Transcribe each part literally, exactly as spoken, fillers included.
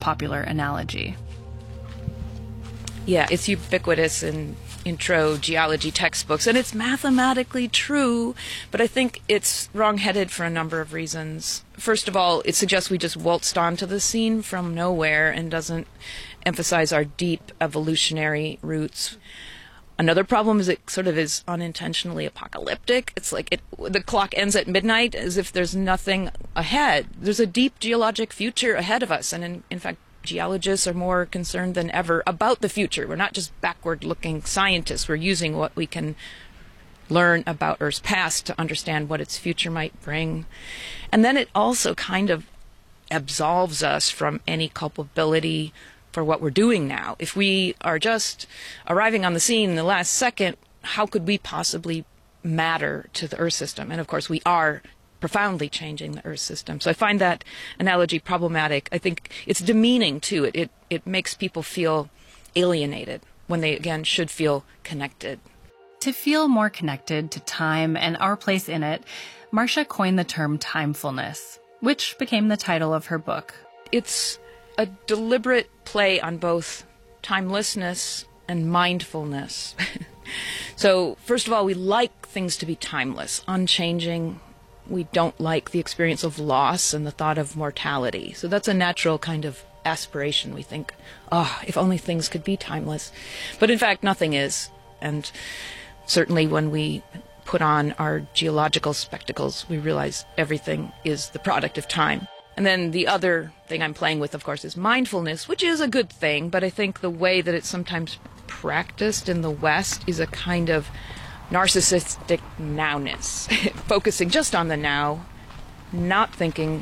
popular analogy. Yeah, it's ubiquitous in intro geology textbooks, and it's mathematically true, but I think it's wrong-headed for a number of reasons. First of all, it suggests we just waltzed onto the scene from nowhere and doesn't emphasize our deep evolutionary roots. Another problem is it sort of is unintentionally apocalyptic. It's like it, the clock ends at midnight as if there's nothing ahead. There's a deep geologic future ahead of us, and in, in fact, geologists are more concerned than ever about the future. We're not just backward-looking scientists. We're using what we can learn about Earth's past to understand what its future might bring. And then it also kind of absolves us from any culpability for what we're doing now. If we are just arriving on the scene in the last second, how could we possibly matter to the Earth system? And of course, we are profoundly changing the Earth system. So I find that analogy problematic. I think it's demeaning, too. It, it, it makes people feel alienated when they, again, should feel connected. To feel more connected to time and our place in it, Marcia coined the term timefulness, which became the title of her book. It's a deliberate play on both timelessness and mindfulness. So, first of all, we like things to be timeless, unchanging. We don't like the experience of loss and the thought of mortality. So that's a natural kind of aspiration. We think, oh, if only things could be timeless. But in fact, nothing is. And certainly when we put on our geological spectacles, we realize everything is the product of time. And then the other thing I'm playing with, of course, is mindfulness, which is a good thing. But I think the way that it's sometimes practiced in the West is a kind of narcissistic nowness, focusing just on the now, not thinking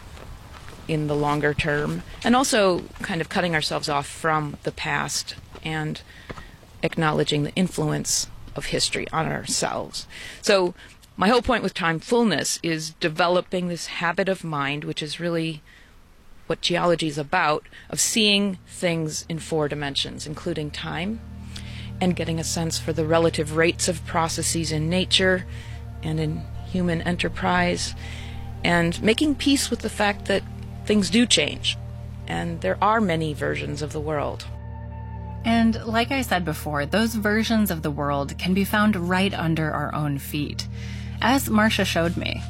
in the longer term, and also kind of cutting ourselves off from the past and acknowledging the influence of history on ourselves. So my whole point with timefulness is developing this habit of mind, which is really what geology is about, of seeing things in four dimensions, including time, and getting a sense for the relative rates of processes in nature and in human enterprise, and making peace with the fact that things do change, and there are many versions of the world. And like I said before, those versions of the world can be found right under our own feet, as Marcia showed me.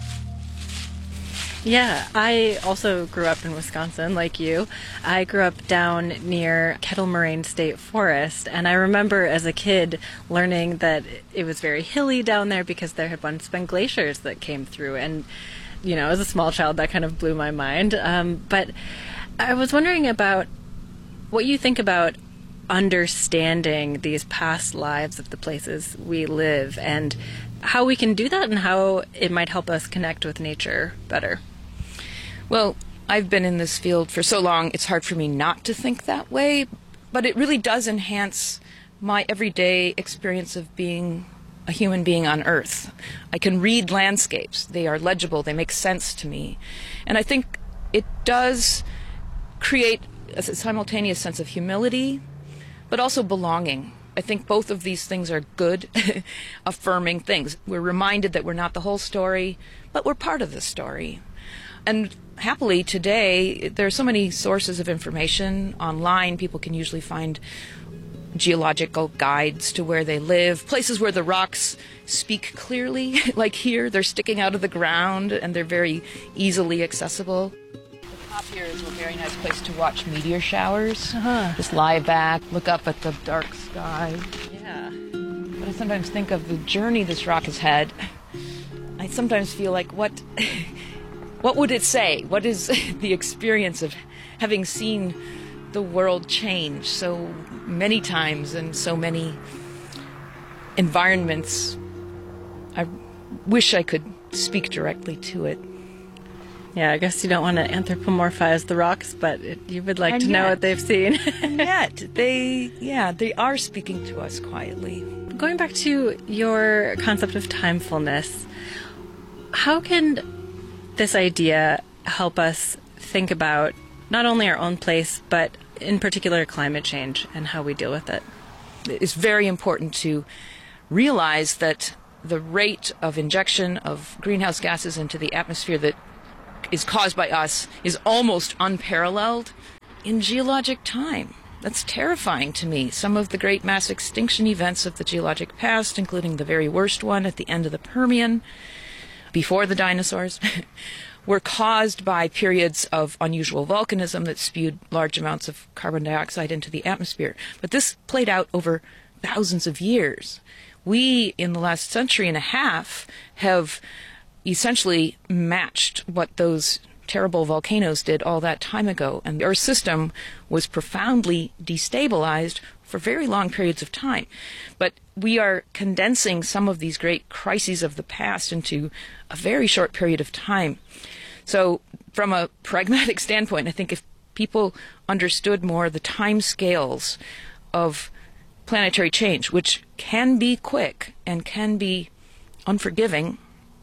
Yeah, I also grew up in Wisconsin, like you. I grew up down near Kettle Moraine State Forest, and I remember as a kid learning that it was very hilly down there because there had once been glaciers that came through, and, you know, as a small child, that kind of blew my mind. Um, but I was wondering about what you think about understanding these past lives of the places we live, and how we can do that, and how it might help us connect with nature better. Well, I've been in this field for so long, it's hard for me not to think that way, but it really does enhance my everyday experience of being a human being on Earth. I can read landscapes. They are legible. They make sense to me. And I think it does create a simultaneous sense of humility, but also belonging. I think both of these things are good, affirming things. We're reminded that we're not the whole story, but we're part of the story. And happily today, there are so many sources of information online. People can usually find geological guides to where they live, places where the rocks speak clearly, like here. They're sticking out of the ground, and they're very easily accessible. The top here is a very nice place to watch meteor showers. Uh-huh. Just lie back, look up at the dark sky. Yeah. But I sometimes think of the journey this rock has had. I sometimes feel like, what... What would it say? What is the experience of having seen the world change so many times in so many environments? I wish I could speak directly to it. Yeah, I guess you don't want to anthropomorphize the rocks, but it, you would like And to know yet- what they've seen. And yet, they, yeah, they are speaking to us quietly. Going back to your concept of timefulness, how can this idea help us think about not only our own place, but in particular climate change and how we deal with it? It's very important to realize that the rate of injection of greenhouse gases into the atmosphere that is caused by us is almost unparalleled. in geologic time. That's terrifying to me. Some of the great mass extinction events of the geologic past, including the very worst one at the end of the Permian, before the dinosaurs, were caused by periods of unusual volcanism that spewed large amounts of carbon dioxide into the atmosphere. But this played out over thousands of years. We, in the last century and a half, have essentially matched what those terrible volcanoes did all that time ago, and the Earth system was profoundly destabilized for very long periods of time. But we are condensing some of these great crises of the past into a very short period of time. So from a pragmatic standpoint, I think if people understood more the time scales of planetary change, which can be quick and can be unforgiving,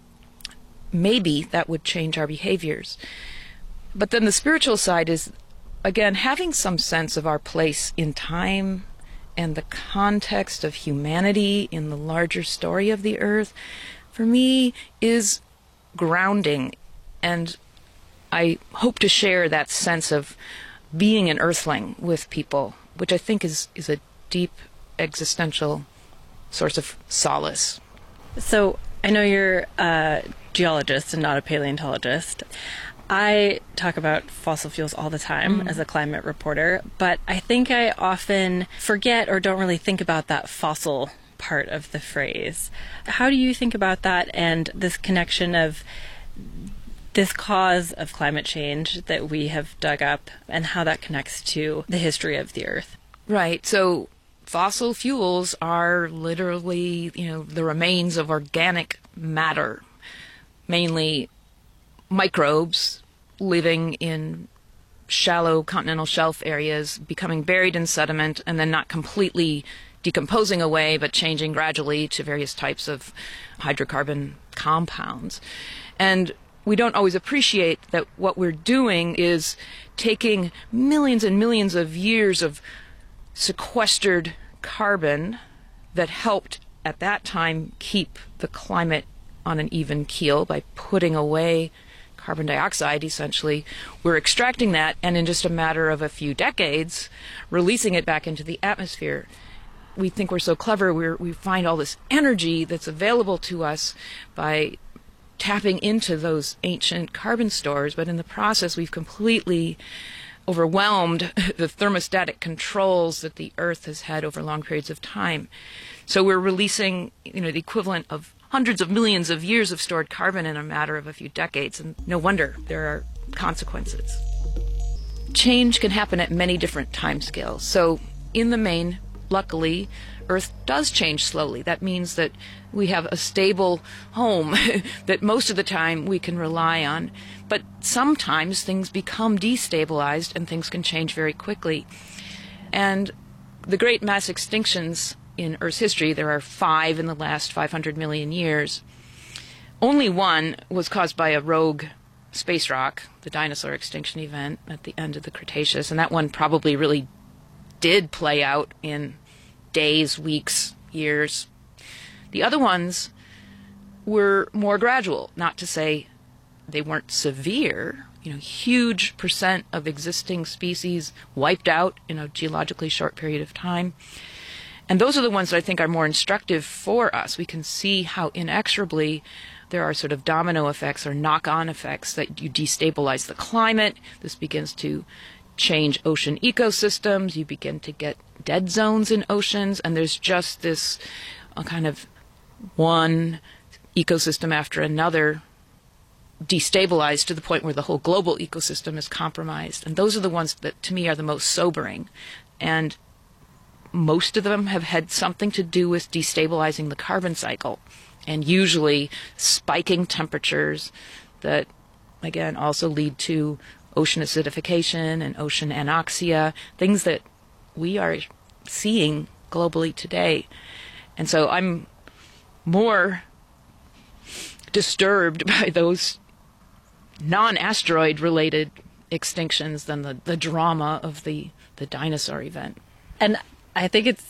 maybe that would change our behaviors. But then the spiritual side is, again, having some sense of our place in time and the context of humanity in the larger story of the earth, for me, is grounding. And I hope to share that sense of being an earthling with people, which I think is, is a deep existential source of solace. So I know you're a geologist and not a paleontologist. I talk about fossil fuels all the time mm. as a climate reporter, but I think I often forget or don't really think about that fossil part of the phrase. How do you think about that and this connection of this cause of climate change that we have dug up and how that connects to the history of the Earth? Right. So fossil fuels are literally, you know, the remains of organic matter, mainly microbes living in shallow continental shelf areas, becoming buried in sediment and then not completely decomposing away, but changing gradually to various types of hydrocarbon compounds. And we don't always appreciate that what we're doing is taking millions and millions of years of sequestered carbon that helped at that time keep the climate on an even keel by putting away carbon dioxide, essentially. We're extracting that and in just a matter of a few decades, releasing it back into the atmosphere. We think we're so clever, we're, we find all this energy that's available to us by tapping into those ancient carbon stores, but in the process we've completely overwhelmed the thermostatic controls that the Earth has had over long periods of time. So we're releasing, you know, the equivalent of hundreds of millions of years of stored carbon in a matter of a few decades, and no wonder there are consequences. Change can happen at many different timescales. So in the main, luckily, Earth does change slowly. That means that we have a stable home that most of the time we can rely on. But sometimes things become destabilized and things can change very quickly. And the great mass extinctions in Earth's history, there are five in the last five hundred million years. Only one was caused by a rogue space rock, the dinosaur extinction event at the end of the Cretaceous, and that one probably really did play out in days, weeks, years. The other ones were more gradual, not to say they weren't severe. You know, huge percent of existing species wiped out in a geologically short period of time. And those are the ones that I think are more instructive for us. We can see how inexorably there are sort of domino effects or knock-on effects that you destabilize the climate. This begins to change ocean ecosystems. You begin to get dead zones in oceans, and there's just this uh, kind of one ecosystem after another destabilized to the point where the whole global ecosystem is compromised. And those are the ones that, to me, are the most sobering. And most of them have had something to do with destabilizing the carbon cycle, and usually spiking temperatures that, again, also lead to ocean acidification and ocean anoxia, things that we are seeing globally today. And so I'm more disturbed by those non-asteroid related extinctions than the, the drama of the, the dinosaur event. And I think it's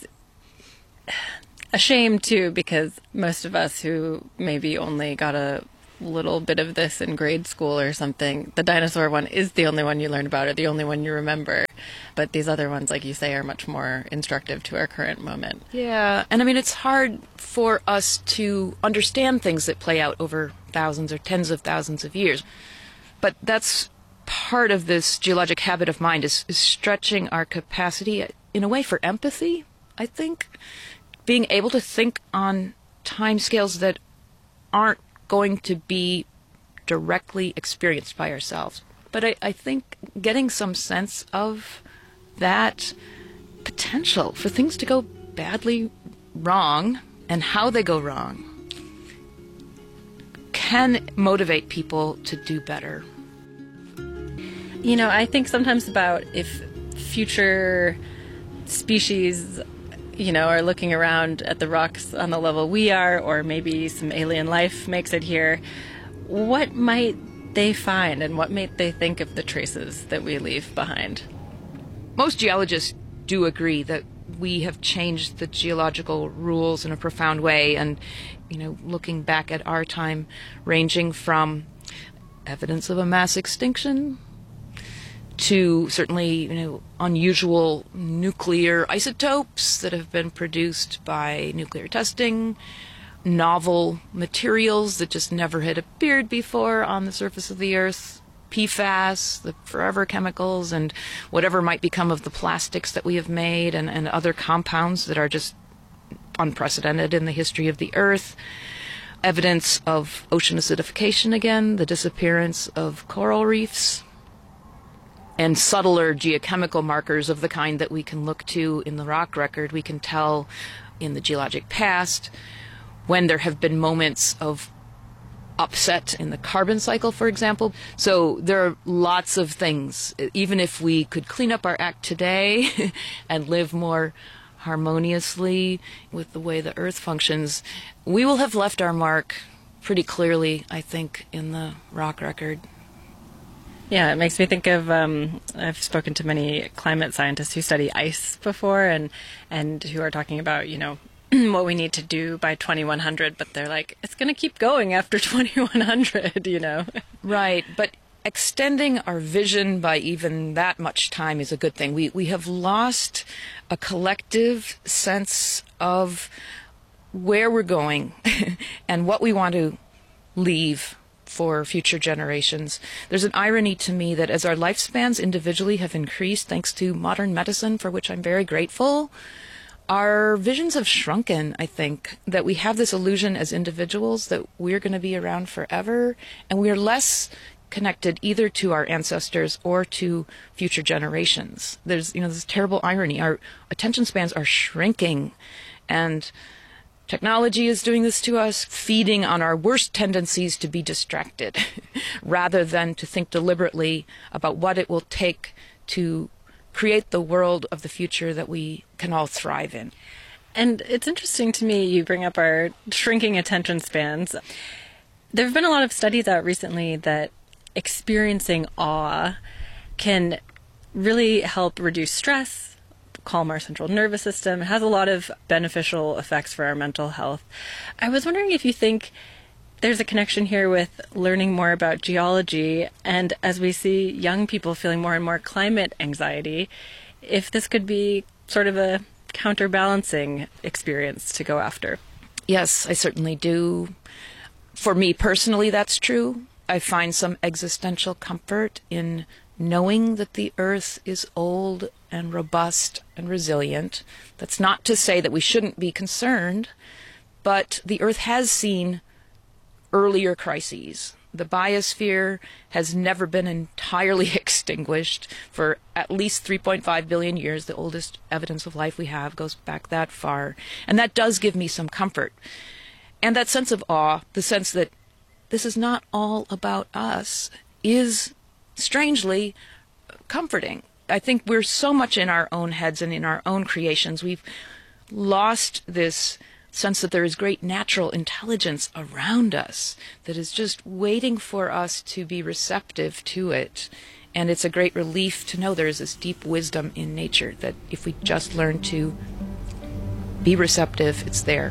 a shame, too, because most of us who maybe only got a little bit of this in grade school or something, the dinosaur one is the only one you learn about or the only one you remember. But these other ones, like you say, are much more instructive to our current moment. Yeah, and I mean, it's hard for us to understand things that play out over thousands or tens of thousands of years. But that's part of this geologic habit of mind, is, is stretching our capacity, in a way, for empathy, I think. Being able to think on timescales that aren't going to be directly experienced by ourselves. But I, I think getting some sense of that potential for things to go badly wrong and how they go wrong can motivate people to do better. You know, I think sometimes about if future species, you know, are looking around at the rocks on the level we are, or maybe some alien life makes it here, what might they find and what might they think of the traces that we leave behind? Most geologists do agree that we have changed the geological rules in a profound way, and, you know, looking back at our time, ranging from evidence of a mass extinction to certainly, you know, unusual nuclear isotopes that have been produced by nuclear testing, novel materials that just never had appeared before on the surface of the Earth, P FAS, the forever chemicals, and whatever might become of the plastics that we have made, and, and other compounds that are just unprecedented in the history of the Earth. Evidence of ocean acidification again, the disappearance of coral reefs, and subtler geochemical markers of the kind that we can look to in the rock record. We can tell in the geologic past when there have been moments of upset in the carbon cycle, for example. So there are lots of things. Even if we could clean up our act today and live more harmoniously with the way the Earth functions, we will have left our mark pretty clearly, I think, in the rock record. Yeah, it makes me think of, um, I've spoken to many climate scientists who study ice before, and, and who are talking about, you know, what we need to do by twenty-one hundred, but they're like, it's going to keep going after twenty-one hundred, you know? Right, but extending our vision by even that much time is a good thing. We, we have lost a collective sense of where we're going and what we want to leave for future generations. There's an irony to me that as our lifespans individually have increased, thanks to modern medicine, for which I'm very grateful, our visions have shrunken, I think, that we have this illusion as individuals that we're going to be around forever, and we are less connected either to our ancestors or to future generations. There's, you know, this terrible irony. Our attention spans are shrinking, and technology is doing this to us, feeding on our worst tendencies to be distracted, rather than to think deliberately about what it will take to create the world of the future that we can all thrive in. And it's interesting to me, you bring up our shrinking attention spans. There have been a lot of studies out recently that experiencing awe can really help reduce stress, calm our central nervous system. It has a lot of beneficial effects for our mental health. I was wondering if you think there's a connection here with learning more about geology, and as we see young people feeling more and more climate anxiety, if this could be sort of a counterbalancing experience to go after. Yes, I certainly do. For me personally, that's true. I find some existential comfort in knowing that the Earth is old and robust and resilient. That's not to say that we shouldn't be concerned, but the Earth has seen earlier crises. The biosphere has never been entirely extinguished for at least three point five billion years. The oldest evidence of life we have goes back that far. And that does give me some comfort. And that sense of awe, the sense that this is not all about us, is strangely comforting. I think we're so much in our own heads and in our own creations. We've lost this sense that there is great natural intelligence around us that is just waiting for us to be receptive to it. And it's a great relief to know there is this deep wisdom in nature that if we just learn to be receptive, it's there.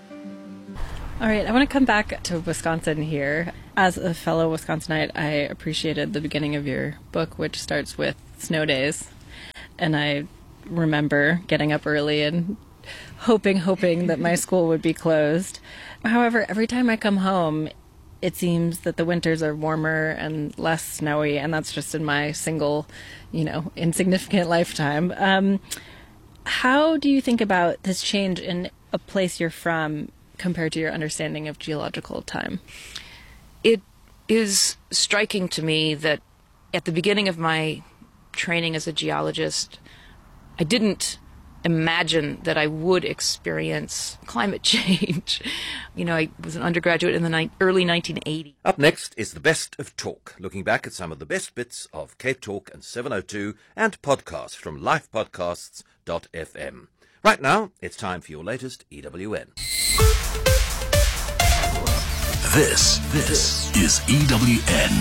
All right, I want to come back to Wisconsin here. As a fellow Wisconsinite, I appreciated the beginning of your book, which starts with snow days. and I remember getting up early and hoping, hoping that my school would be closed. However, every time I come home, it seems that the winters are warmer and less snowy, and that's just in my single, you know, insignificant lifetime. Um, how do you think about this change in a place you're from compared to your understanding of geological time? It is striking to me that at the beginning of my training as a geologist, I didn't imagine that I would experience climate change. You know, I was an undergraduate in the ni- early nineteen eighties. Up next is the Best of Talk, looking back at some of the best bits of Cape Talk and seven oh two and podcasts from life podcasts dot f m. Right now, it's time for your latest E W N. This, this is E W N.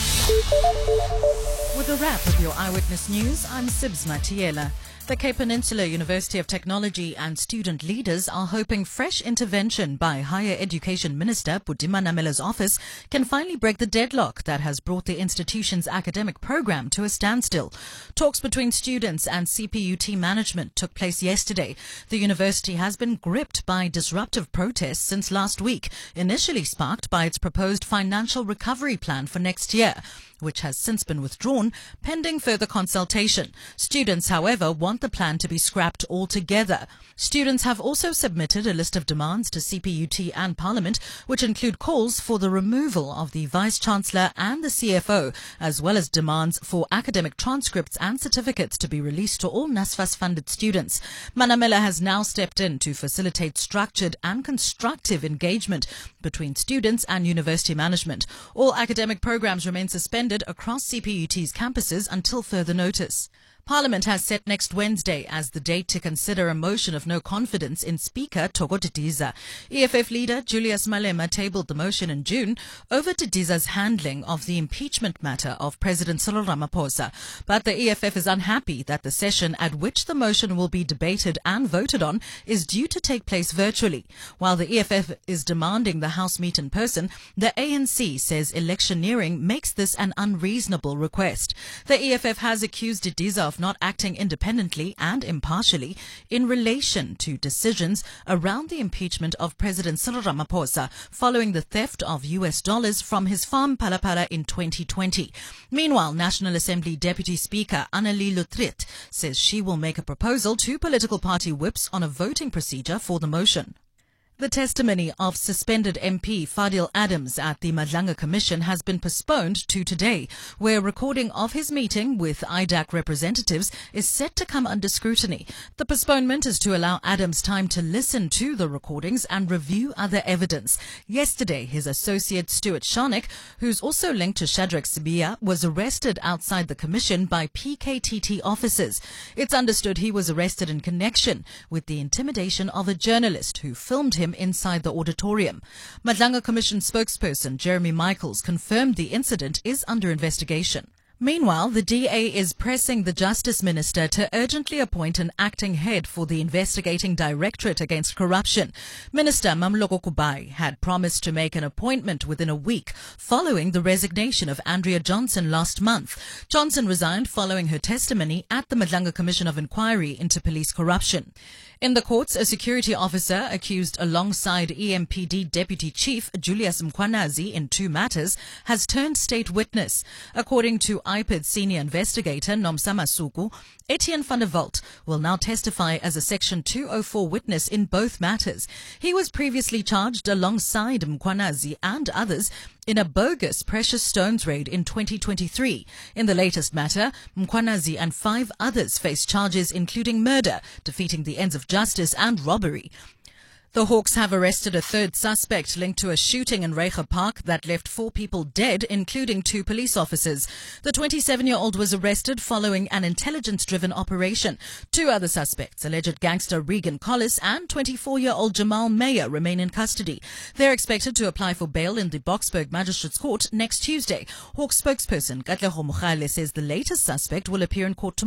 With a wrap of your Eyewitness News, I'm Sibs Matiela. The Cape Peninsula University of Technology and student leaders are hoping fresh intervention by Higher Education Minister Buti Manamela's office can finally break the deadlock that has brought the institution's academic program to a standstill. Talks between students and C P U T management took place yesterday. The university has been gripped by disruptive protests since last week, initially sparked by its proposed financial recovery plan for next year, which has since been withdrawn, pending further consultation. Students, however, want the plan to be scrapped altogether. Students have also submitted a list of demands to C P U T and Parliament, which include calls for the removal of the Vice-Chancellor and the C F O, as well as demands for academic transcripts and certificates to be released to all NSFAS-funded students. Manamela has now stepped in to facilitate structured and constructive engagement between students and university management. All academic programs remain suspended across C P U T's campuses until further notice. Parliament has set next Wednesday as the date to consider a motion of no confidence in Speaker Thoko Didiza. E F F leader Julius Malema tabled the motion in June over Didiza's handling of the impeachment matter of President Cyril Ramaphosa. But the E F F is unhappy that the session at which the motion will be debated and voted on is due to take place virtually. While the E F F is demanding the House meet in person, the A N C says electioneering makes this an unreasonable request. The E F F has accused Didiza of not acting independently and impartially in relation to decisions around the impeachment of President Cyril Ramaphosa following the theft of U S dollars from his farm Palapala in twenty twenty. Meanwhile, National Assembly Deputy Speaker Annelie Lotriet says she will make a proposal to political party whips on a voting procedure for the motion. The testimony of suspended M P Fadil Adams at the Madlanga Commission has been postponed to today, where a recording of his meeting with I D A C representatives is set to come under scrutiny. The postponement is to allow Adams time to listen to the recordings and review other evidence. Yesterday, his associate Stuart Sharnick, who's also linked to Shadrach Sibiya, was arrested outside the Commission by P K T T officers. It's understood he was arrested in connection with the intimidation of a journalist who filmed him inside the auditorium. Madlanga Commission spokesperson Jeremy Michaels confirmed the incident is under investigation. Meanwhile, the D A is pressing the Justice Minister to urgently appoint an acting head for the investigating Directorate Against Corruption. Minister Mamloko Kubai had promised to make an appointment within a week following the resignation of Andrea Johnson last month. Johnson resigned following her testimony at the Madlanga Commission of Inquiry into Police Corruption. In the courts, a security officer accused alongside E M P D Deputy Chief Julius Mkhwanazi in two matters has turned state witness. According to I P I D senior investigator Nomsa Masuku, Etienne van der Walt will now testify as a Section two oh four witness in both matters. He was previously charged alongside Mkhwanazi and others in a bogus precious stones raid in twenty twenty-three. In the latest matter, Mkhwanazi and five others face charges including murder, defeating the ends of justice and robbery. The Hawks have arrested a third suspect linked to a shooting in Reiger Park that left four people dead, including two police officers. The twenty-seven-year-old was arrested following an intelligence-driven operation. Two other suspects, alleged gangster Regan Collis and twenty-four-year-old Jamal Mayer, remain in custody. They're expected to apply for bail in the Boksburg Magistrates Court next Tuesday. Hawks spokesperson Katlego Mogale says the latest suspect will appear in court tomorrow.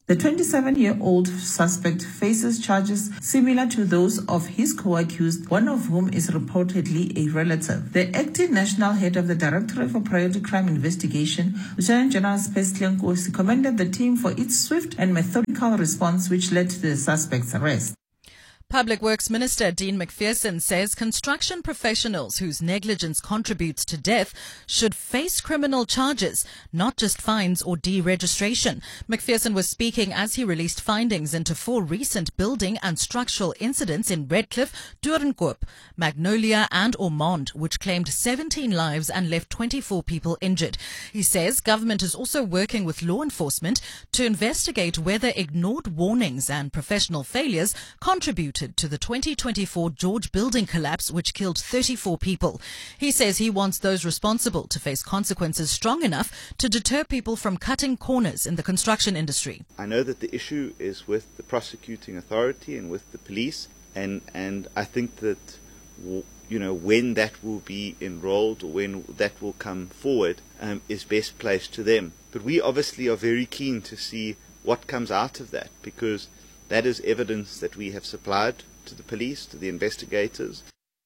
The twenty-seven-year-old suspect faces charges similar to those of his co-accused, one of whom is reportedly a relative. The acting national head of the Directorate for Priority Crime Investigation, Lieutenant General Spesihle Nkosi, commended the team for its swift and methodical response which led to the suspect's arrest. Public Works Minister Dean McPherson says construction professionals whose negligence contributes to death should face criminal charges, not just fines or deregistration. McPherson was speaking as he released findings into four recent building and structural incidents in Redcliffe, Doornkop, Magnolia and Ormond, which claimed seventeen lives and left twenty-four people injured. He says government is also working with law enforcement to investigate whether ignored warnings and professional failures contribute to the twenty twenty-four George building collapse, which killed thirty-four people. He says he wants those responsible to face consequences strong enough to deter people from cutting corners in the construction industry. I know that the issue is with the prosecuting authority and with the police, and, and I think that, you know, when that will be enrolled or when that will come forward um, is best placed to them. But we obviously are very keen to see what comes out of that, because that is evidence that we have supplied to the police, to the investigators.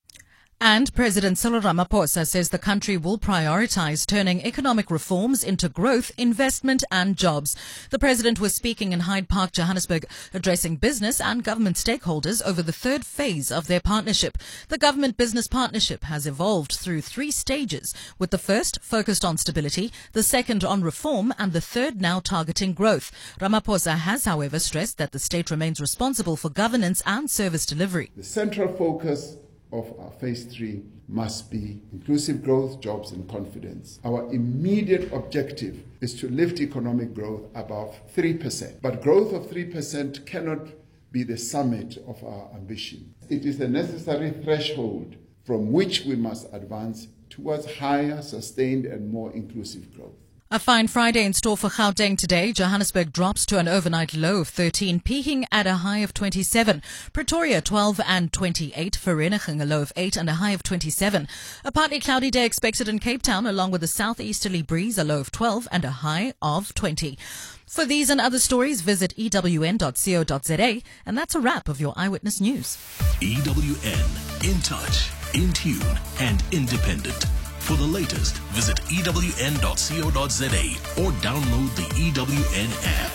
And President Cyril Ramaphosa says the country will prioritize turning economic reforms into growth, investment and jobs. The president was speaking in Hyde Park, Johannesburg, addressing business and government stakeholders over the third phase of their partnership. The government-business partnership has evolved through three stages, with the first focused on stability, the second on reform and the third now targeting growth. Ramaphosa has, however, stressed that the state remains responsible for governance and service delivery. The central focus of our phase three must be inclusive growth, jobs and confidence. Our immediate objective is to lift economic growth above three percent. But growth of three percent cannot be the summit of our ambition. It is a necessary threshold from which we must advance towards higher, sustained and more inclusive growth. A fine Friday in store for Gauteng today. Johannesburg drops to an overnight low of thirteen, peaking at a high of twenty-seven. Pretoria twelve and twenty-eight. Vereeniging a low of eight and a high of twenty-seven. A partly cloudy day expected in Cape Town, along with a southeasterly breeze, a low of twelve and a high of twenty. For these and other stories, visit E W N dot co dot za, and that's a wrap of your Eyewitness News. E W N, in touch, in tune and independent. For the latest, visit E W N dot co dot za or download the E W N app.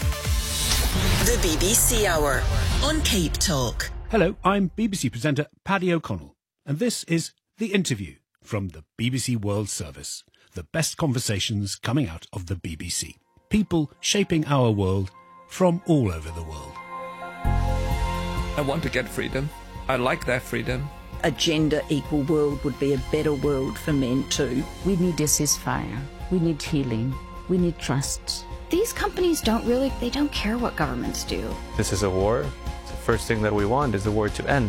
The B B C Hour on Cape Talk. Hello, I'm B B C presenter Paddy O'Connell, and this is The Interview from the B B C World Service. The best conversations coming out of the B B C. People shaping our world from all over the world. I want to get freedom. I like that freedom. A gender equal world would be a better world for men too. We need a ceasefire. We need healing. We need trust. These companies don't really, they don't care what governments do. This is a war. The first thing that we want is the war to end.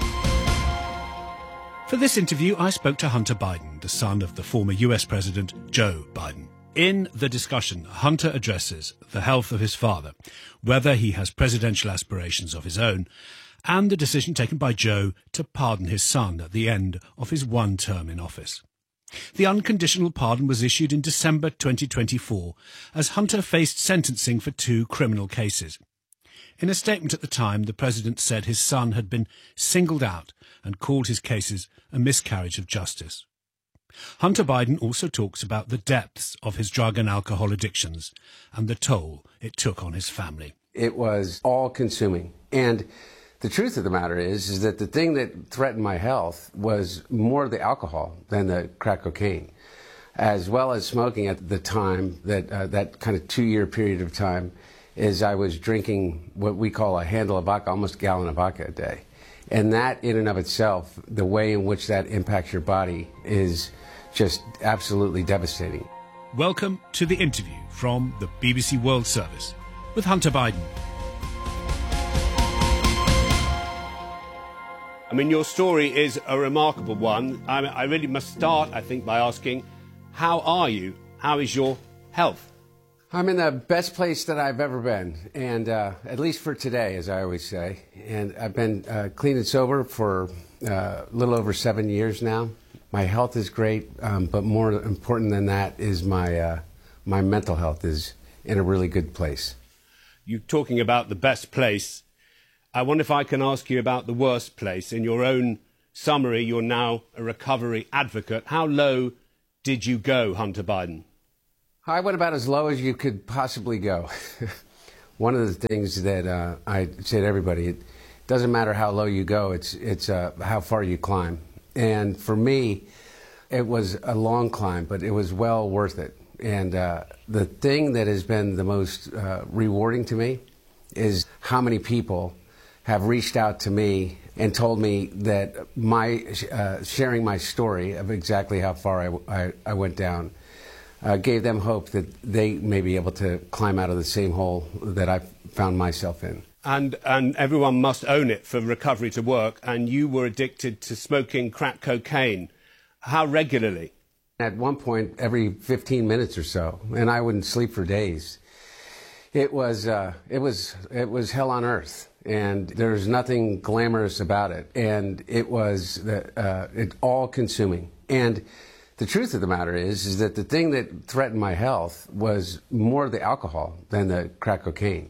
For this interview, I spoke to Hunter Biden, the son of the former U S President Joe Biden. In the discussion, Hunter addresses the health of his father, whether he has presidential aspirations of his own, and the decision taken by Joe to pardon his son at the end of his one term in office. The unconditional pardon was issued in December twenty twenty-four as Hunter faced sentencing for two criminal cases. In a statement at the time, the president said his son had been singled out and called his cases a miscarriage of justice. Hunter Biden also talks about the depths of his drug and alcohol addictions and the toll it took on his family. It was all-consuming, and the truth of the matter is, is that the thing that threatened my health was more the alcohol than the crack cocaine, as well as smoking at the time, that uh, that kind of two-year period of time, is I was drinking what we call a handle of vodka, almost a gallon of vodka a day. And that in and of itself, the way in which that impacts your body is just absolutely devastating. Welcome to the interview from the B B C World Service with Hunter Biden. I mean, your story is a remarkable one. I, mean, I really must start, I think, by asking, how are you? How is your health? I'm in the best place that I've ever been, and uh, at least for today, as I always say. And I've been uh, clean and sober for uh, a little over seven years now. My health is great, um, but more important than that is my, uh, my mental health is in a really good place. you're talking about the best place. I wonder if I can ask you about the worst place. In your own summary, you're now a recovery advocate. How low did you go, Hunter Biden? I went about as low as you could possibly go. One of the things that uh, I say to everybody, it doesn't matter how low you go, it's, it's uh, how far you climb. And for me, it was a long climb, but it was well worth it. And uh, the thing that has been the most uh, rewarding to me is how many people have reached out to me and told me that my uh, sharing my story of exactly how far I, I, I went down uh, gave them hope that they may be able to climb out of the same hole that I found myself in. And, and everyone must own it for recovery to work. And you were addicted to smoking crack cocaine. How regularly? At one point, every fifteen minutes or so, and I wouldn't sleep for days. It was, uh, it was, it was hell on earth, and there's nothing glamorous about it. And it was uh, it all-consuming. And the truth of the matter is, is that the thing that threatened my health was more the alcohol than the crack cocaine,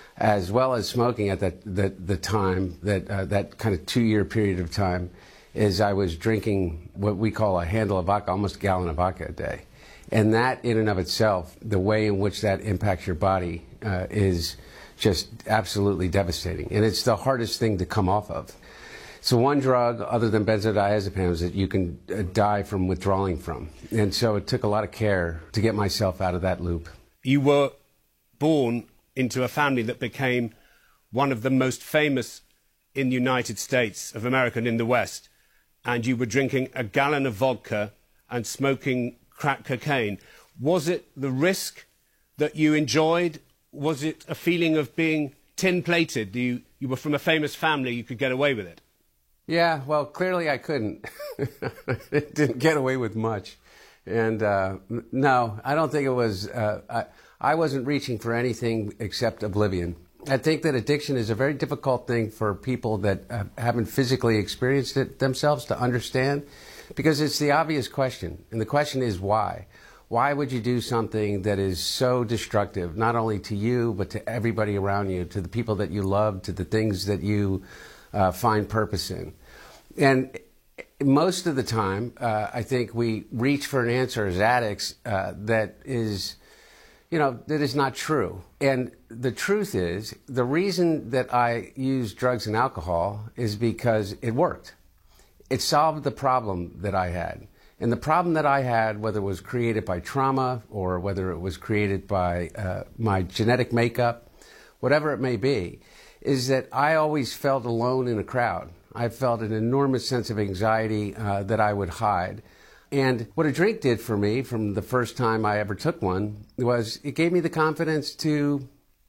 as well as smoking at that, that the time, that, uh, that kind of two-year period of time, is I was drinking what we call a handle of vodka, almost a gallon of vodka a day. And that in and of itself, the way in which that impacts your body uh, is just absolutely devastating. And it's the hardest thing to come off of. It's the one drug, other than benzodiazepines, that you can uh, die from withdrawing from. And so it took a lot of care to get myself out of that loop. You were born into a family that became one of the most famous in the United States of America and in the West. And you were drinking a gallon of vodka and smoking crack cocaine. Was it the risk that you enjoyed? Was it a feeling of being tin-plated? You, you were from a famous family, you could get away with it? Yeah, well, clearly I couldn't. Didn't get away with much. And uh, no, I don't think it was, uh, I, I wasn't reaching for anything except oblivion. I think that addiction is a very difficult thing for people that uh, haven't physically experienced it themselves to understand, because it's the obvious question. And the question is why? Why would you do something that is so destructive, not only to you, but to everybody around you, to the people that you love, to the things that you uh, find purpose in? And most of the time, uh, I think we reach for an answer as addicts uh, that is, you know, that is not true. And the truth is, the reason that I use drugs and alcohol is because it worked. It solved the problem that I had. And the problem that I had, whether it was created by trauma or whether it was created by uh, my genetic makeup, whatever it may be, is that I always felt alone in a crowd. I felt an enormous sense of anxiety uh, that I would hide. And what a drink did for me from the first time I ever took one was it gave me the confidence to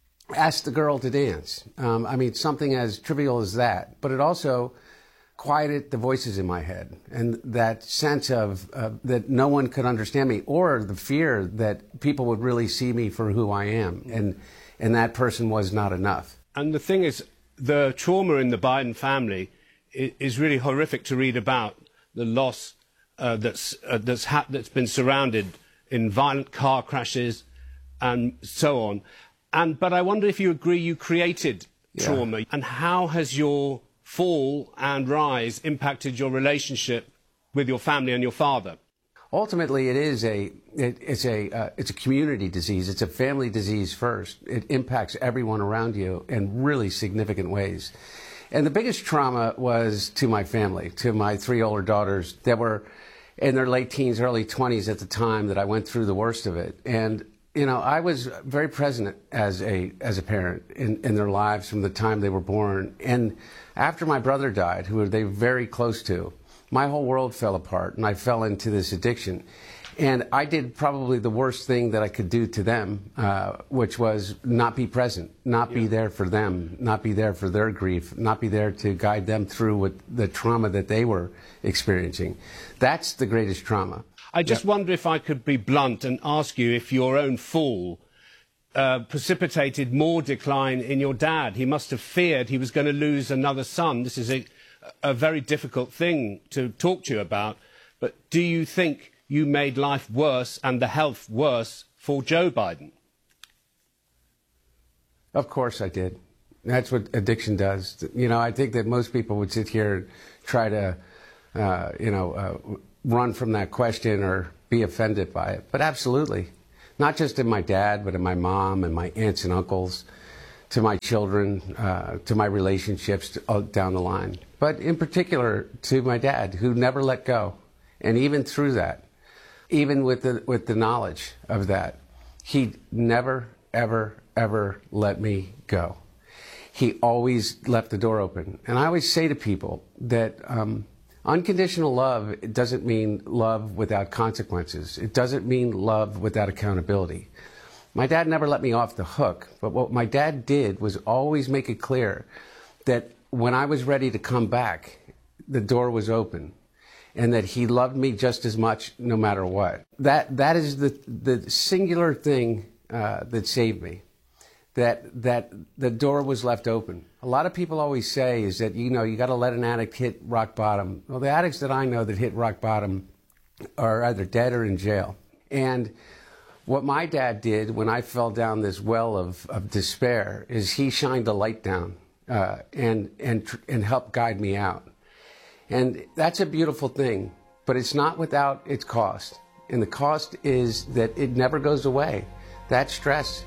ask the girl to dance. Um, I mean, something as trivial as that. But it also quieted the voices in my head and that sense of uh, that no one could understand me, or the fear that people would really see me for who I am. And, and that person was not enough. And the thing is, the trauma in the Biden family is really horrific to read about. The loss Uh, that's uh, that's, ha that's been surrounded in violent car crashes and so on. And but I wonder if you agree you created yeah. trauma, and how has your fall and rise impacted your relationship with your family and your father? Ultimately, it is a it, it's a uh, it's a community disease. It's a family disease first. It impacts everyone around you in really significant ways. And the biggest trauma was to my family, to my three older daughters that were in their late teens, early twenties at the time that I went through the worst of it. And, you know, I was very present as a, as a parent in, in their lives from the time they were born. And after my brother died, who they were very close to, my whole world fell apart and I fell into this addiction. And I did probably the worst thing that I could do to them, uh, which was not be present, not be there for them, not be there for their grief, not be there to guide them through what the trauma that they were experiencing. That's the greatest trauma. I just yeah. wonder if I could be blunt and ask you if your own fall uh, precipitated more decline in your dad. He must have feared he was going to lose another son. This is a, a very difficult thing to talk to you about. But do you think you made life worse and the health worse for Joe Biden? Of course I did. That's what addiction does. You know, I think that most people would sit here and try to, uh, you know, uh, run from that question or be offended by it. But absolutely. Not just in my dad, but in my mom and my aunts and uncles, to my children, uh, to my relationships to, down the line. But in particular to my dad, who never let go. And even through that, even with the, with the knowledge of that, he never, ever, ever let me go. He always left the door open. And I always say to people that um, unconditional love it doesn't mean love without consequences. It doesn't mean love without accountability. My dad never let me off the hook, but what my dad did was always make it clear that when I was ready to come back, the door was open, and that he loved me just as much no matter what. That, that is the, the singular thing uh, that saved me. That, that the door was left open. A lot of people always say is that, you know, you got to let an addict hit rock bottom. Well, the addicts that I know that hit rock bottom are either dead or in jail. And what my dad did when I fell down this well of, of despair is he shined a light down uh, and, and, and helped guide me out. And that's a beautiful thing, but it's not without its cost. And the cost is that it never goes away. That stress.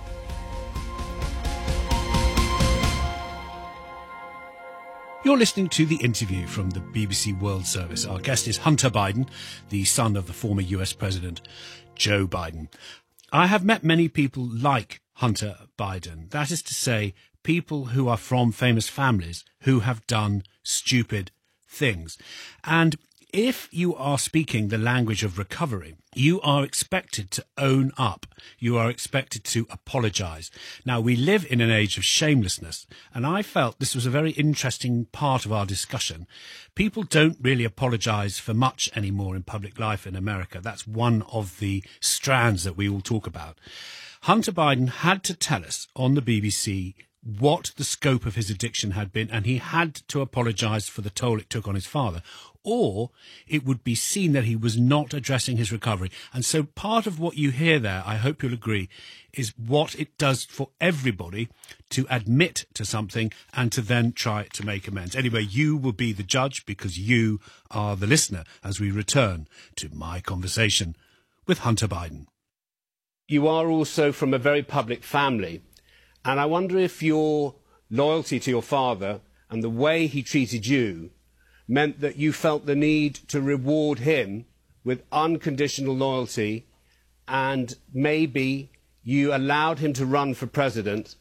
You're listening to the interview from the B B C World Service. Our guest is Hunter Biden, the son of the former U S President Joe Biden. I have met many people like Hunter Biden. That is to say, people who are from famous families who have done stupid things. And if you are speaking the language of recovery, you are expected to own up. You are expected to apologise. Now, we live in an age of shamelessness, and I felt this was a very interesting part of our discussion. People don't really apologise for much anymore in public life in America. That's one of the strands that we all talk about. Hunter Biden had to tell us on the B B C what the scope of his addiction had been, and he had to apologise for the toll it took on his father, or it would be seen that he was not addressing his recovery. And so part of what you hear there, I hope you'll agree, is what it does for everybody to admit to something and to then try to make amends. Anyway, you will be the judge because you are the listener as we return to my conversation with Hunter Biden. You are also from a very public family. And I wonder if your loyalty to your father and the way he treated you meant that you felt the need to reward him with unconditional loyalty, and maybe you allowed him to run for president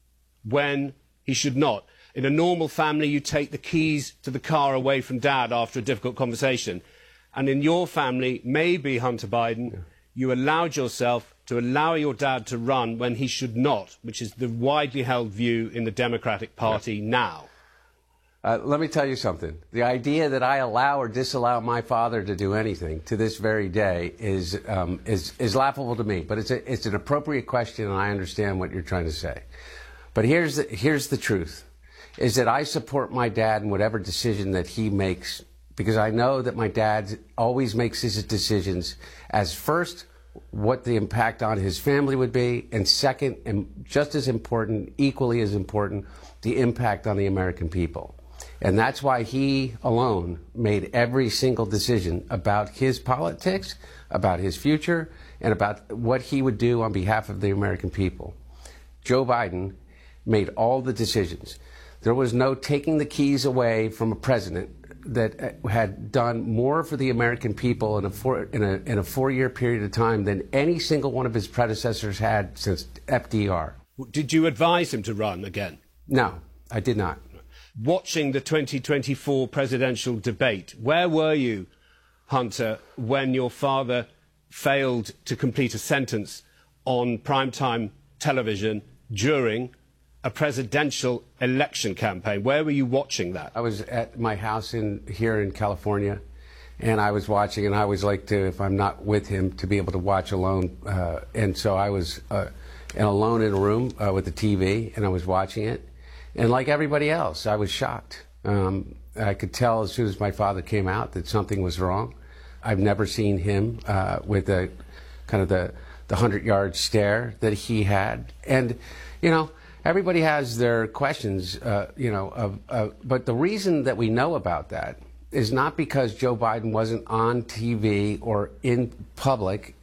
when he should not. In a normal family, you take the keys to the car away from dad after a difficult conversation. And in your family, maybe, Hunter Biden, yeah. you allowed yourself to allow your dad to run when he should not, which is the widely held view in the Democratic Party yeah. now. Uh, let me tell you something. The idea that I allow or disallow my father to do anything to this very day is um, is, is laughable to me. But it's a, it's an appropriate question, and I understand what you're trying to say. But here's the, here's the truth, is that I support my dad in whatever decision that he makes, because I know that my dad always makes his decisions as first, what the impact on his family would be, and second, and just as important, equally as important, the impact on the American people. And that's why he alone made every single decision about his politics, about his future, and about what he would do on behalf of the American people. Joe Biden made all the decisions. There was no taking the keys away from a president that had done more for the American people in a, four, in, a, in a four-year period of time than any single one of his predecessors had since F D R. Did you advise him to run again? No, I did not. Watching the twenty twenty-four presidential debate, where were you, Hunter, when your father failed to complete a sentence on primetime television during a presidential election campaign? Where were you watching that? I was at my house in here in California, and I was watching, and I always like to, if I'm not with him, to be able to watch alone. Uh, and so I was uh, alone in a room uh, with the T V, and I was watching it. And like everybody else, I was shocked. Um, I could tell as soon as my father came out that something was wrong. I've never seen him uh, with the kind of the the hundred-yard stare that he had. And, you know, Everybody has their questions, uh, you know, of, uh, but the reason that we know about that is not because Joe Biden wasn't on T V or in public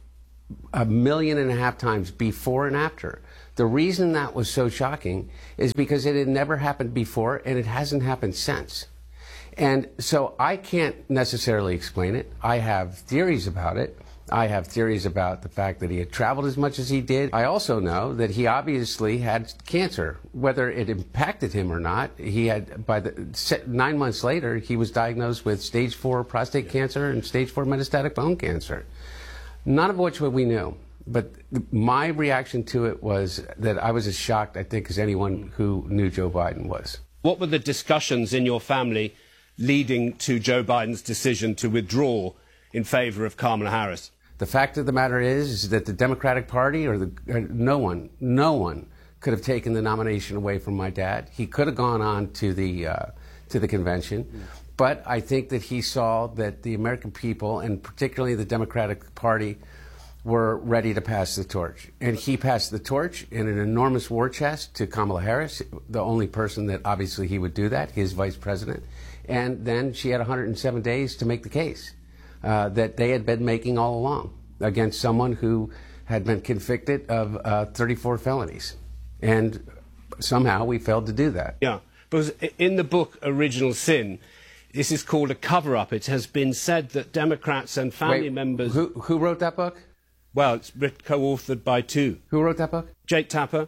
a million and a half times before and after. The reason that was so shocking is because it had never happened before and it hasn't happened since. And so I can't necessarily explain it. I have theories about it. I have theories about the fact that he had traveled as much as he did. I also know that he obviously had cancer. Whether it impacted him or not, he had, by the nine months later, he was diagnosed with stage four prostate cancer and stage four metastatic bone cancer. None of which we knew. But my reaction to it was that I was as shocked, I think, as anyone who knew Joe Biden was. What were the discussions in your family leading to Joe Biden's decision to withdraw in favor of Kamala Harris? The fact of the matter is, is that the Democratic Party or the uh, no one, no one could have taken the nomination away from my dad. He could have gone on to the uh, to the convention, yeah. But I think that he saw that the American people, and particularly the Democratic Party, were ready to pass the torch. And he passed the torch in an enormous war chest to Kamala Harris, the only person that obviously he would do that, his vice president. And then she had one hundred seven days to make the case uh, that they had been making all along against someone who had been convicted of uh, thirty-four felonies. And somehow we failed to do that. Yeah, because in the book Original Sin, this is called a cover-up. It has been said that Democrats and family Wait, members... Who, who wrote that book? Well, it's co-authored by two. Who wrote that book? Jake Tapper.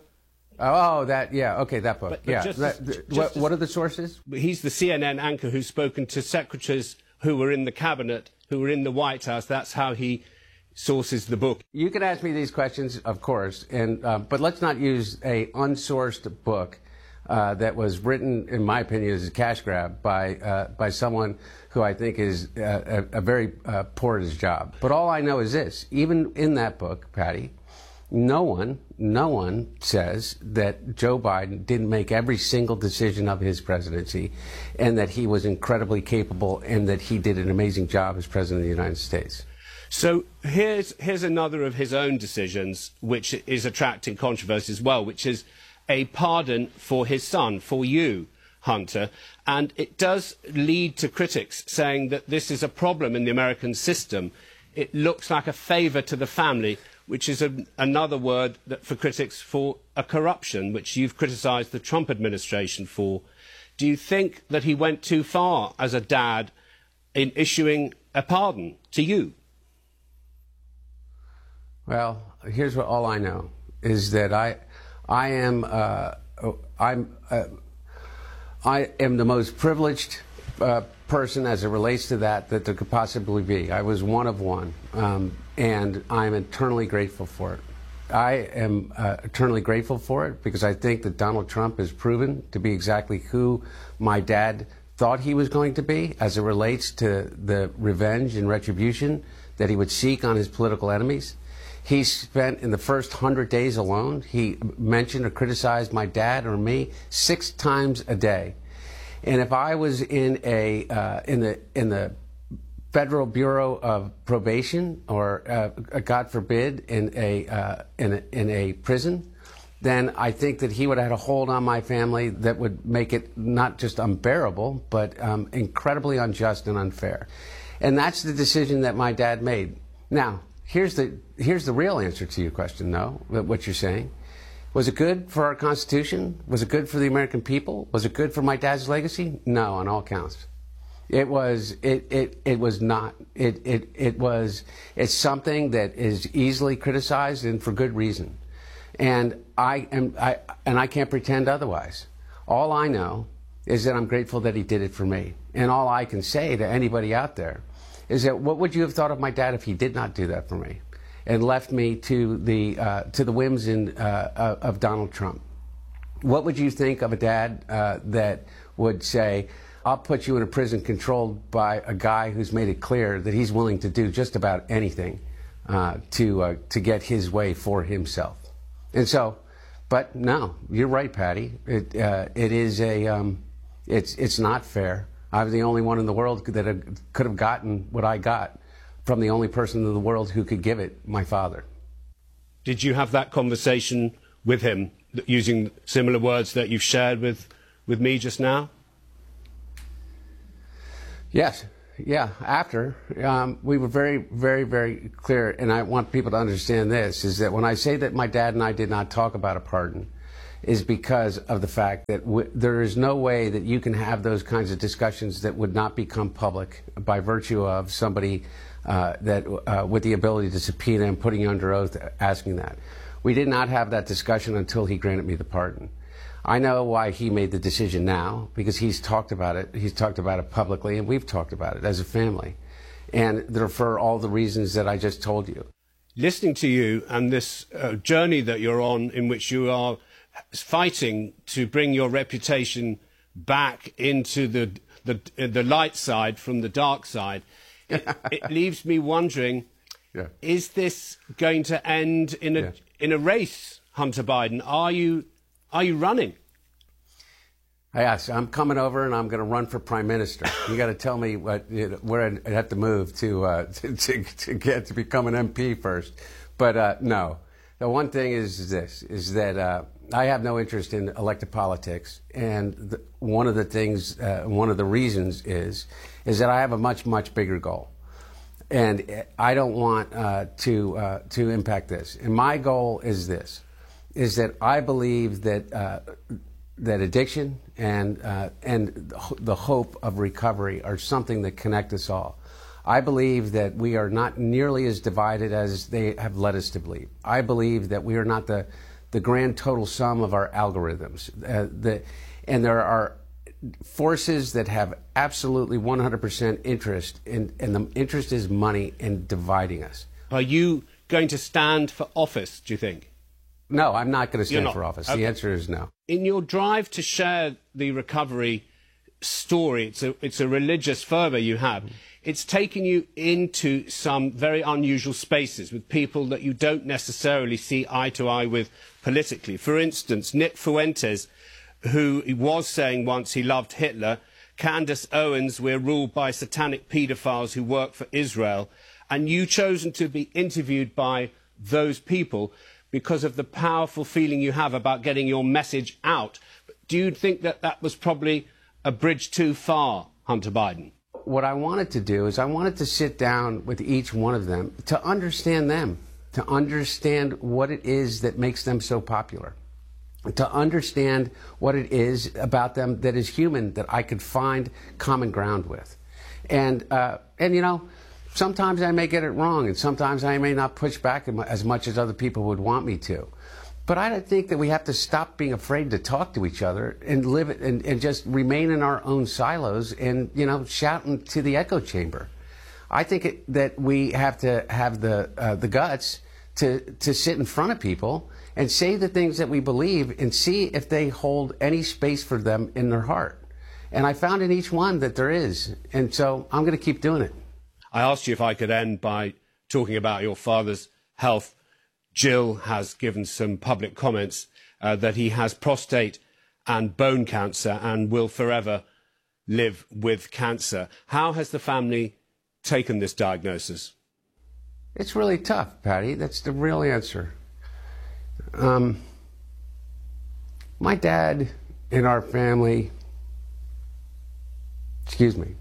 Oh, that, yeah, okay, that book. But, but yeah. just that, as, th- just what, as, what are the sources? He's the C N N anchor who's spoken to secretaries who were in the cabinet, who were in the White House. That's how he sources the book. You can ask me these questions, of course, and uh, but let's not use a unsourced book uh, that was written, in my opinion, as a cash grab by uh, by someone who I think is uh, a, a very uh, poor at his job. But all I know is this: even in that book, Patty, no one, no one says that Joe Biden didn't make every single decision of his presidency, and that he was incredibly capable, and that he did an amazing job as president of the United States. So here's, here's another of his own decisions, which is attracting controversy as well, which is a pardon for his son, for you, Hunter. And it does lead to critics saying that this is a problem in the American system. It looks like a favour to the family, which is a, another word that, for critics for a corruption, which you've criticised the Trump administration for. Do you think that he went too far as a dad in issuing a pardon to you? Well, here's what all I know is that I, I am, uh, I'm, uh, I am the most privileged uh, person as it relates to that that there could possibly be. I was one of one, um, and I'm eternally grateful for it. I am uh, eternally grateful for it because I think that Donald Trump has proven to be exactly who my dad thought he was going to be as it relates to the revenge and retribution that he would seek on his political enemies. He spent, in the first hundred days alone, he mentioned or criticized my dad or me six times a day. And if I was in a uh, in the in the Federal Bureau of Probation, or uh, God forbid, in a uh, in a in a prison, then I think that he would have had a hold on my family that would make it not just unbearable, but um, incredibly unjust and unfair. And that's the decision that my dad made. Now, here's the here's the real answer to your question, though. What you're saying. Was it good for our Constitution? Was it good for the American people? Was it good for my dad's legacy? No, on all counts. It was. It. It. It was not. It. It. It was. It's something that is easily criticized, and for good reason. And I am. I. And I can't pretend otherwise. All I know is that I'm grateful that he did it for me. And all I can say to anybody out there is that what would you have thought of my dad if he did not do that for me, and left me to the uh, to the whims in, uh, of Donald Trump? What would you think of a dad uh, that would say, I'll put you in a prison controlled by a guy who's made it clear that he's willing to do just about anything uh, to uh, to get his way for himself? And so, but no, you're right, Patty. It uh, it is a um, it's it's not fair. I'm the only one in the world that could have gotten what I got from the only person in the world who could give it, my father. Did you have that conversation with him using similar words that you've shared with, with me just now? Yes. Yeah, after. Um, we were very, very, very clear, and I want people to understand this, is that when I say that my dad and I did not talk about a pardon, is because of the fact that w there is no way that you can have those kinds of discussions that would not become public by virtue of somebody uh, that uh, with the ability to subpoena and putting you under oath asking that. We did not have that discussion until he granted me the pardon. I know why he made the decision now, because he's talked about it. He's talked about it publicly, and we've talked about it as a family. And they're for all the reasons that I just told you. Listening to you and this uh, journey that you're on, in which you are fighting to bring your reputation back into the, the, the light side from the dark side, it, it leaves me wondering, yeah. is this going to end in a, yeah. in a race, Hunter Biden? Are you... Are you running? Yes, I'm coming over and I'm going to run for prime minister. You got to tell me what, you know, where I have to move to, uh, to, to to get to become an M P first. But uh, no, the one thing is this: is that uh, I have no interest in elected politics, and the, one of the things, uh, one of the reasons is, is that I have a much much bigger goal, and I don't want uh, to uh, to impact this. And my goal is this. Is that I believe that uh, that addiction and uh, and the hope of recovery are something that connect us all. I believe that we are not nearly as divided as they have led us to believe. I believe that we are not the the grand total sum of our algorithms. Uh, the, and there are forces that have absolutely one hundred percent interest in, and the interest is money in dividing us. Are you going to stand for office, do you think? No, I'm not going to stand for office. Okay. The answer is no. In your drive to share the recovery story, it's a, it's a religious fervour you have. It's taken you into some very unusual spaces with people that you don't necessarily see eye to eye with politically. For instance, Nick Fuentes, who was saying once he loved Hitler, Candace Owens, we're ruled by satanic paedophiles who work for Israel, and you chosen to be interviewed by those people because of the powerful feeling you have about getting your message out. Do you think that that was probably a bridge too far, Hunter Biden? What I wanted to do is I wanted to sit down with each one of them to understand them, to understand what it is that makes them so popular, to understand what it is about them that is human that I could find common ground with. And, uh, and you know, sometimes I may get it wrong, and sometimes I may not push back as much as other people would want me to. But I don't think that we have to stop being afraid to talk to each other and live it and, and just remain in our own silos and, you know, shouting to the echo chamber. I think it, that we have to have the uh, the guts to to sit in front of people and say the things that we believe and see if they hold any space for them in their heart. And I found in each one that there is, and so I'm going to keep doing it. I asked you if I could end by talking about your father's health. Jill has given some public comments uh, that he has prostate and bone cancer and will forever live with cancer. How has the family taken this diagnosis? It's really tough, Patty. That's the real answer. Um, my dad in our family, excuse me,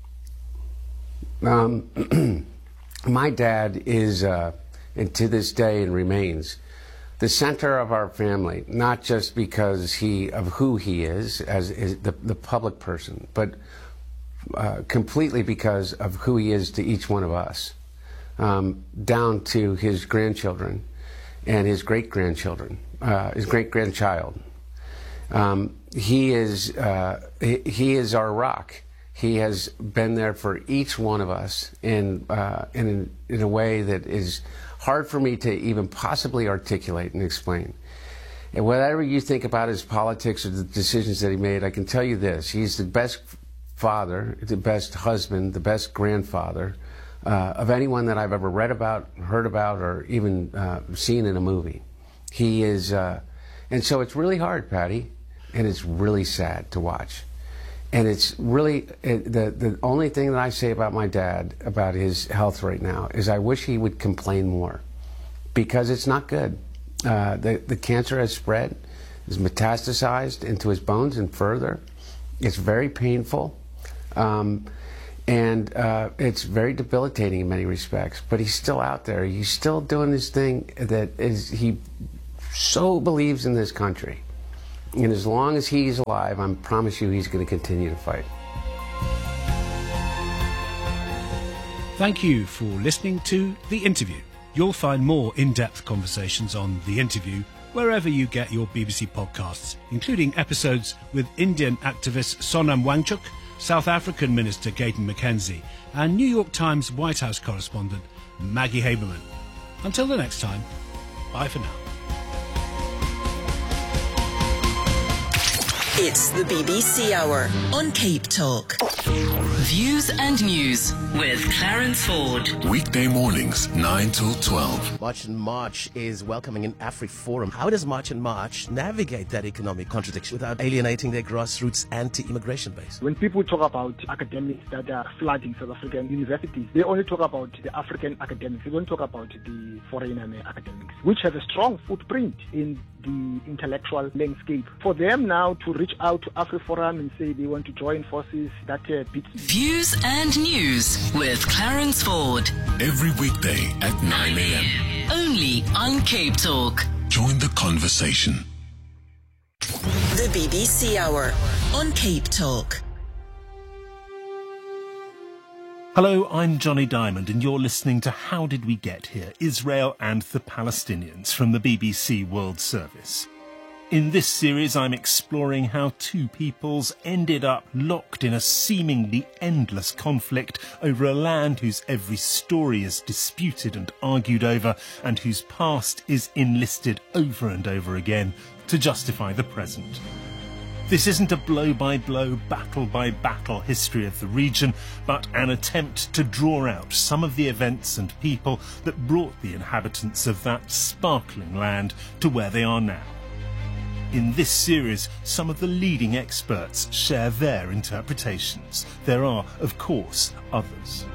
Um, my dad is, uh, and to this day and remains, the center of our family, not just because he of who he is as is the, the public person, but uh, completely because of who he is to each one of us, um, down to his grandchildren and his great-grandchildren, uh, his great-grandchild. Um, he is uh, he, he is our rock. He has been there for each one of us in, uh, in, in a way that is hard for me to even possibly articulate and explain. And whatever you think about his politics or the decisions that he made, I can tell you this. He's the best father, the best husband, the best grandfather uh, of anyone that I've ever read about, heard about, or even uh, seen in a movie. He is, uh, and so it's really hard, Patty, and it's really sad to watch. And it's really, it, the, the only thing that I say about my dad, about his health right now, is I wish he would complain more, because it's not good. Uh, the, the cancer has spread. is metastasized into his bones and further. It's very painful. Um, and uh, it's very debilitating in many respects. But he's still out there. He's still doing this thing that is, he so believes in this country. And as long as he's alive, I promise you he's going to continue to fight. Thank you for listening to The Interview. You'll find more in-depth conversations on The Interview wherever you get your B B C podcasts, including episodes with Indian activist Sonam Wangchuk, South African Minister Gayton McKenzie, and New York Times White House correspondent Maggie Haberman. Until the next time, bye for now. It's the B B C Hour on Cape Talk. Views and News with Clarence Ford. Weekday mornings, nine till twelve. March and March is welcoming an AfriForum. How does March and March navigate that economic contradiction without alienating their grassroots anti-immigration base? When people talk about academics that are flooding South African universities, they only talk about the African academics. They don't talk about the foreign academics, which have a strong footprint in the intellectual landscape. For them now to reach out to AfriForum and say they want to join forces, that uh, beats me. Views and News with Clarence Ford. Every weekday at nine a.m. Only on Cape Talk. Join the conversation. The B B C Hour on Cape Talk. Hello, I'm Johnny Diamond, and you're listening to How Did We Get Here? Israel and the Palestinians from the B B C World Service. In this series, I'm exploring how two peoples ended up locked in a seemingly endless conflict over a land whose every story is disputed and argued over, and whose past is enlisted over and over again to justify the present. This isn't a blow-by-blow, battle-by-battle history of the region, but an attempt to draw out some of the events and people that brought the inhabitants of that sparkling land to where they are now. In this series, some of the leading experts share their interpretations. There are, of course, others.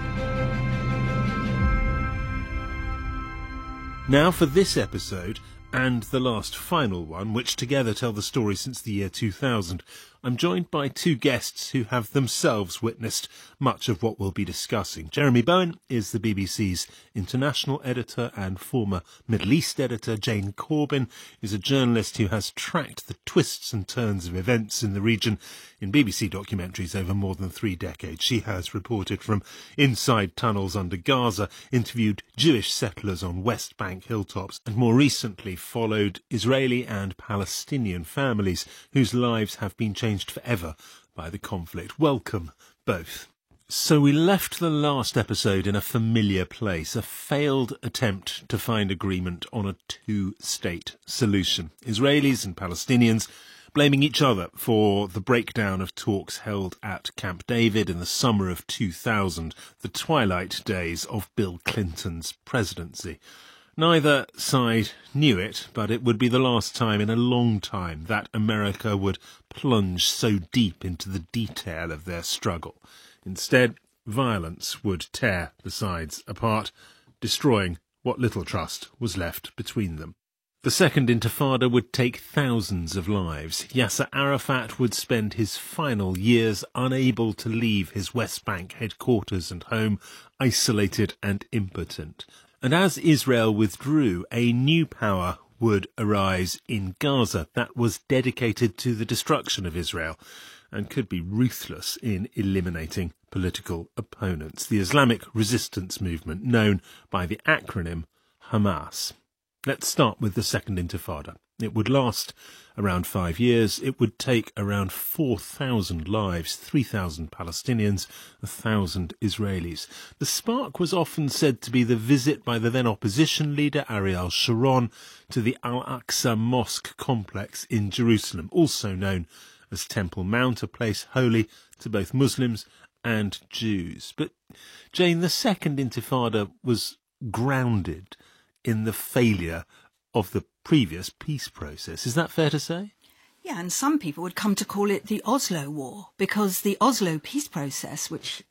Now for this episode, and the last final one, which together tell the story since the year two thousand, I'm joined by two guests who have themselves witnessed much of what we'll be discussing. Jeremy Bowen is the B B C's international editor, and former Middle East editor Jane Corbin is a journalist who has tracked the twists and turns of events in the region in B B C documentaries over more than three decades. She has reported from inside tunnels under Gaza, interviewed Jewish settlers on West Bank hilltops, and more recently followed Israeli and Palestinian families whose lives have been changed forever by the conflict. Welcome, both. So we left the last episode in a familiar place, a failed attempt to find agreement on a two-state solution. Israelis and Palestinians blaming each other for the breakdown of talks held at Camp David in the summer of two thousand, the twilight days of Bill Clinton's presidency. Neither side knew it, but it would be the last time in a long time that America would plunge so deep into the detail of their struggle. Instead, violence would tear the sides apart, destroying what little trust was left between them. The Second Intifada would take thousands of lives. Yasser Arafat would spend his final years unable to leave his West Bank headquarters and home, isolated and impotent. And as Israel withdrew, a new power would arise in Gaza that was dedicated to the destruction of Israel and could be ruthless in eliminating political opponents. The Islamic resistance movement, known by the acronym Hamas. Let's start with the Second Intifada. It would last around five years. It would take around four thousand lives, three thousand Palestinians, one thousand Israelis. The spark was often said to be the visit by the then opposition leader Ariel Sharon to the Al-Aqsa Mosque complex in Jerusalem, also known as Temple Mount, a place holy to both Muslims and Jews. But, Jane, the Second Intifada was grounded in the failure of the previous peace process. Is that fair to say? Yeah, and some people would come to call it the Oslo War, because the Oslo peace process, which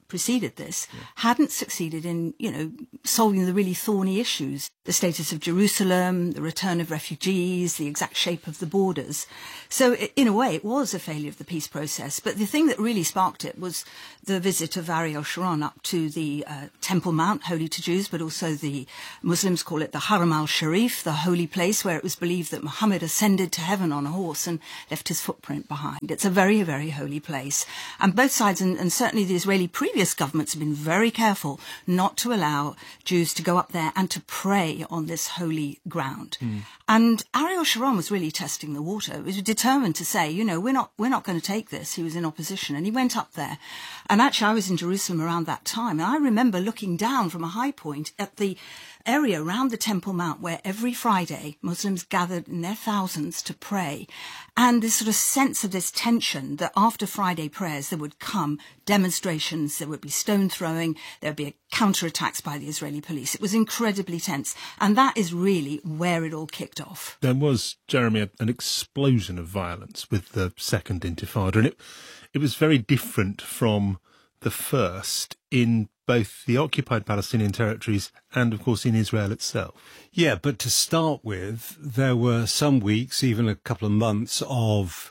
preceded this, yeah. hadn't succeeded in, you know, solving the really thorny issues, the status of Jerusalem, the return of refugees, the exact shape of the borders. So in a way, it was a failure of the peace process. But the thing that really sparked it was the visit of Ariel Sharon up to the uh, Temple Mount, holy to Jews, but also the Muslims call it the Haram al-Sharif, the holy place where it was believed that Muhammad ascended to heaven on a horse and left his footprint behind. It's a very, very holy place. And both sides, and, and certainly the Israeli previous governments, have been very careful not to allow Jews to go up there and to pray on this holy ground. Mm. And Ariel Sharon was really testing the water. He was determined to say, you know, we're not, we're not going to take this. He was in opposition, and he went up there. And actually, I was in Jerusalem around that time, and I remember looking down from a high point at the area around the Temple Mount where every Friday Muslims gathered in their thousands to pray, and this sort of sense of this tension that after Friday prayers there would come demonstrations, there would be stone throwing, there would be counterattacks by the Israeli police. It was incredibly tense, and that is really where it all kicked off. There was, Jeremy, an explosion of violence with the Second Intifada, and it, it was very different from the first in both the occupied Palestinian territories and, of course, in Israel itself. Yeah, but to start with, there were some weeks, even a couple of months, of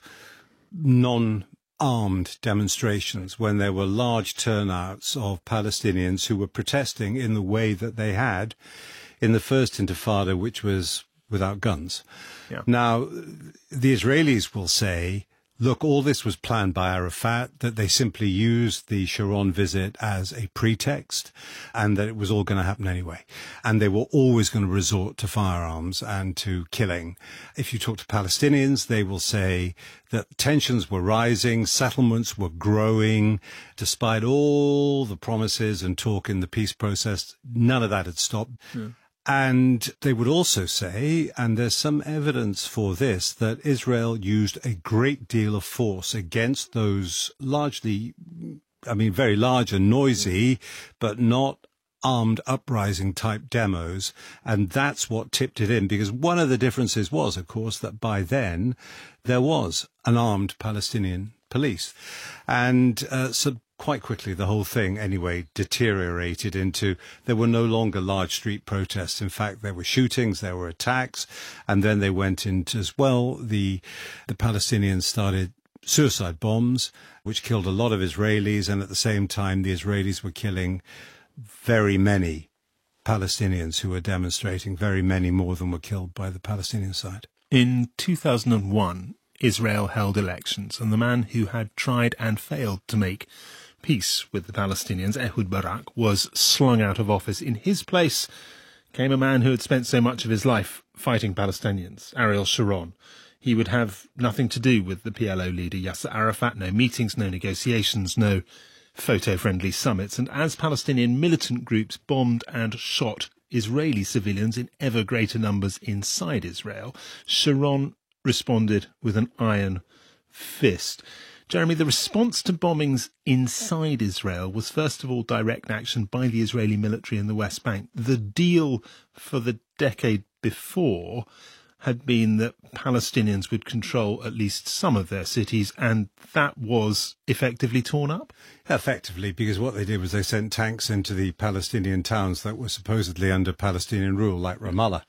non-armed demonstrations when there were large turnouts of Palestinians who were protesting in the way that they had in the first Intifada, which was without guns. Yeah. Now, the Israelis will say, look, all this was planned by Arafat, that they simply used the Sharon visit as a pretext, and that it was all going to happen anyway. And they were always going to resort to firearms and to killing. If you talk to Palestinians, they will say that tensions were rising, settlements were growing. Despite all the promises and talk in the peace process, none of that had stopped. Yeah. And they would also say, and there's some evidence for this, that Israel used a great deal of force against those largely, I mean, very large and noisy, but not armed uprising type demos. And that's what tipped it in, because one of the differences was, of course, that by then there was an armed Palestinian police. And uh, so quite quickly, the whole thing, anyway, deteriorated into there were no longer large street protests. In fact, there were shootings, there were attacks, and then they went into, as well, the the Palestinians started suicide bombs, which killed a lot of Israelis, and at the same time, the Israelis were killing very many Palestinians who were demonstrating, very many more than were killed by the Palestinian side. In two thousand one, Israel held elections, and the man who had tried and failed to make peace with the Palestinians, Ehud Barak, was slung out of office. In his place came a man who had spent so much of his life fighting Palestinians, Ariel Sharon. He would have nothing to do with the P L O leader Yasser Arafat, no meetings, no negotiations, no photo-friendly summits. And as Palestinian militant groups bombed and shot Israeli civilians in ever greater numbers inside Israel, Sharon responded with an iron fist. Jeremy, the response to bombings inside Israel was first of all direct action by the Israeli military in the West Bank. The deal for the decade before had been that Palestinians would control at least some of their cities, and that was effectively torn up? Effectively, because what they did was they sent tanks into the Palestinian towns that were supposedly under Palestinian rule, like Ramallah.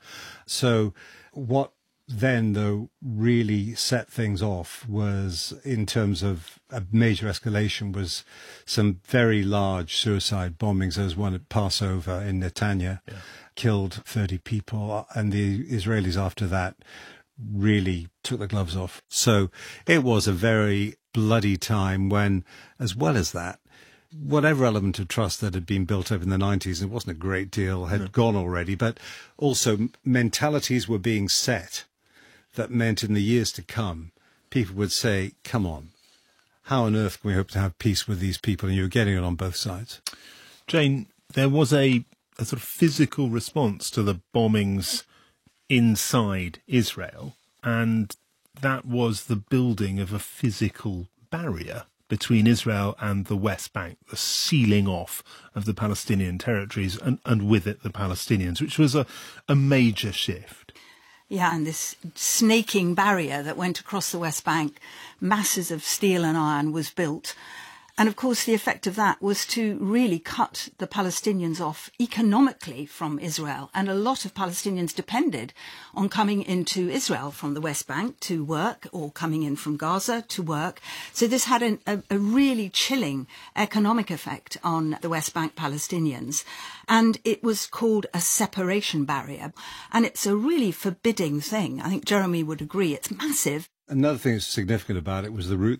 So what then, though, really set things off was, in terms of a major escalation, was some very large suicide bombings. There was one at Passover in Netanya, yeah. killed thirty people, and the Israelis after that really took the gloves off. So it was a very bloody time when, as well as that, whatever element of trust that had been built up in the nineties, and it wasn't a great deal, had no. gone already, but also mentalities were being set. That meant in the years to come, people would say, come on, how on earth can we hope to have peace with these people? And you're getting it on both sides. Jane, there was a, a sort of physical response to the bombings inside Israel, and that was the building of a physical barrier between Israel and the West Bank, the sealing off of the Palestinian territories, and, and with it the Palestinians, which was a, a major shift. Yeah, and this snaking barrier that went across the West Bank, masses of steel and iron was built. And of course, the effect of that was to really cut the Palestinians off economically from Israel. And a lot of Palestinians depended on coming into Israel from the West Bank to work, or coming in from Gaza to work. So this had an, a, a really chilling economic effect on the West Bank Palestinians. And it was called a separation barrier. And it's a really forbidding thing. I think Jeremy would agree. It's massive. Another thing that's significant about it was the route